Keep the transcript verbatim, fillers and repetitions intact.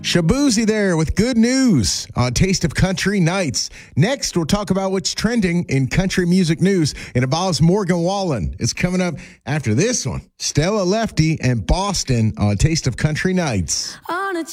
Shabuzi there with good news on Taste of Country Nights. Next, we'll talk about what's trending in country music news. It involves Morgan Wallen. It's coming up after this one. Stella Lefty and Boston on Taste of Country Nights. Oh.